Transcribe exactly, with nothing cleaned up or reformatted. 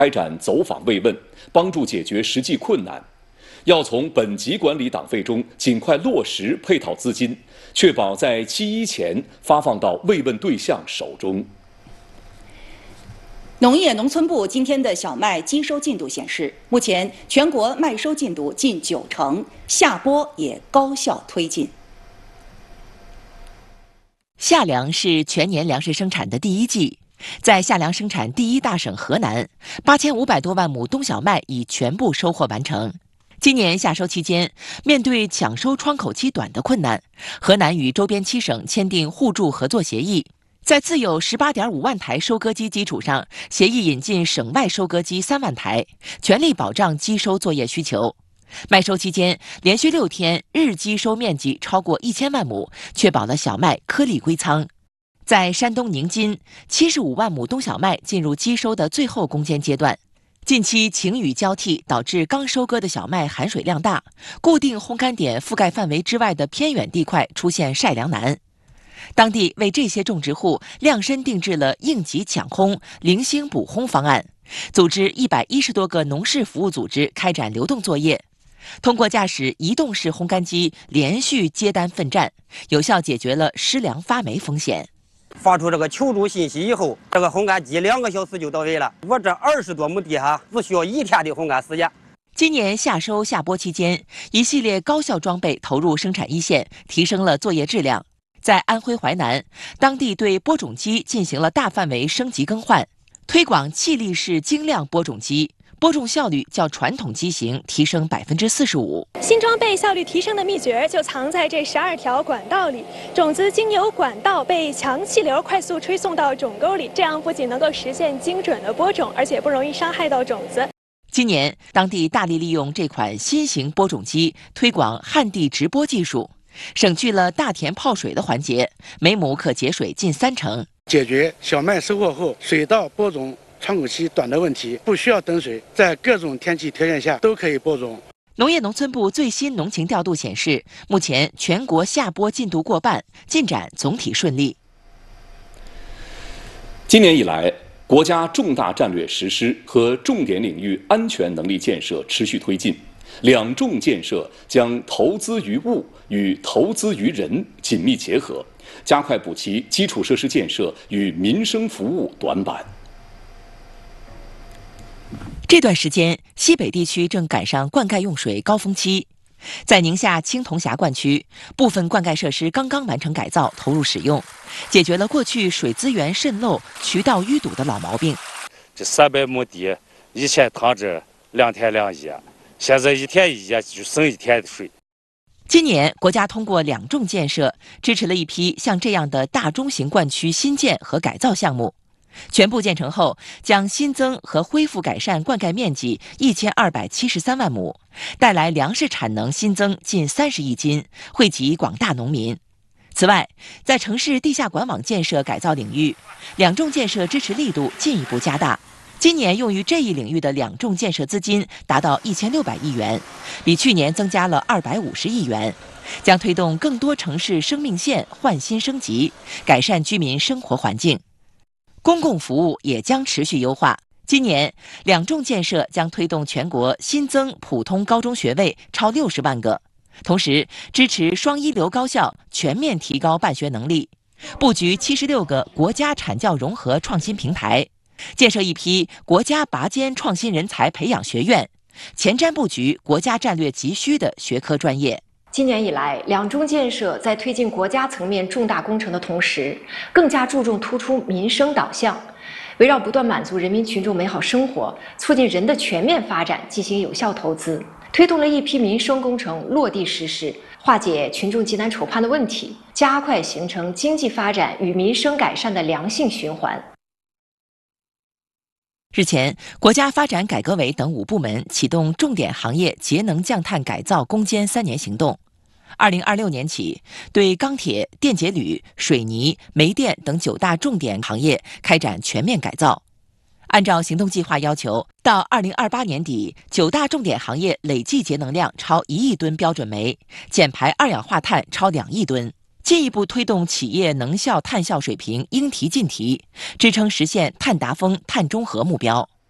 开展走访慰问，帮助解决实际困难。要从本级管理党费中尽快落实配套资金，确保在七一前发放到慰问对象手中。 农业农村部今天的小麦机收进度显示，目前全国麦收进度近九成，下播也高效推进。 夏粮是全年粮食生产的第一季，在夏粮生产第一大省河南，八千五百多万亩冬小麦已全部收获完成。今年夏收期间，面对抢收窗口期短的困难，河南与周边七省签订互助合作协议，在自有十八点五万台收割机基础上，协议引进省外收割机三万台，全力保障机收作业需求。麦收期间，连续六天日机收面积超过一千万亩，确保了小麦颗粒归仓。在山东宁津，七十五万亩冬小麦进入机收的最后攻坚阶段。近期晴雨交替，导致刚收割的小麦含水量大，固定烘干点覆盖范围之外的偏远地块出现晒粮难。当地为这些种植户量身定制了应急抢烘、零星补烘方案，组织一百一十多个农事服务组织开展流动作业，通过驾驶移动式烘干机连续接单奋战，有效解决了失粮发霉风险。 发出这个求助信息以后，这个烘干机两个小时就到位了。我这二十多亩地哈，只需要一天的烘干时间。 今年夏收夏播期间，一系列高效装备投入生产一线，提升了作业质量。在安徽淮南，当地对播种机进行了大范围升级更换，推广气力式精亮播种机。播种效率较传统机型提升百分之四十五。 新装备效率提升的秘诀就藏在这十二条管道里，种子经由管道被强气流快速吹送到种沟里，这样不仅能够实现精准的播种，而且不容易伤害到种子。 今年，当地大力利用这款新型播种机推广旱地直播技术，省去了大田泡水的环节，每亩可节水近三成， 解决小麦收获后水稻播种窗口期短的问题，不需要等水，在各种天气条件下都可以播种。 农业农村部最新农情调度显示，目前全国夏播进度过半，进展总体顺利。 今年以来，国家重大战略实施和重点领域安全能力建设持续推进，两重建设将投资于物与投资于人紧密结合，加快补齐基础设施建设与民生服务短板。 这段时间，西北地区正赶上灌溉用水高峰期。在宁夏青铜峡灌区，部分灌溉设施刚刚完成改造，投入使用，解决了过去水资源渗漏、渠道淤堵的老毛病。 这三百亩地，以前躺着两天两夜，现在一天一夜就省一天的水。 今年，国家通过两重建设，支持了一批像这样的大中型灌区新建和改造项目。全部建成后，将新增和恢复改善灌溉面积一千二百七十三万亩，带来粮食产能新增近三十亿斤，惠及广大农民。此外，在城市地下管网建设改造领域，两重建设支持力度进一步加大。今年用于这一领域的两重建设资金达到一千六百亿元，比去年增加了二百五十亿元，将推动更多城市生命线换新升级，改善居民生活环境。公共服务也将持续优化。今年，两重建设将推动全国新增普通高中学位超六十万个，同时支持双一流高校全面提高办学能力，布局七十六个国家产教融合创新平台，建设一批国家拔尖创新人才培养学院，前瞻布局国家战略急需的学科专业。 今年以来，两重建设在推进国家层面重大工程的同时，更加注重突出民生导向，围绕不断满足人民群众美好生活、促进人的全面发展进行有效投资，推动了一批民生工程落地实施，化解群众急难愁盼的问题，加快形成经济发展与民生改善的良性循环。 日前，国家发展改革委等五部门启动重点行业节能降碳改造攻坚三年行动。二零二六年起，对钢铁、电解铝、水泥、煤电等九大重点行业开展全面改造。按照行动计划要求，到二零二八年底，九大重点行业累计节能量超一亿吨标准煤，减排二氧化碳超两亿吨。进一步推动企业能效碳效水平应提尽提，支撑实现碳达峰、碳中和目标。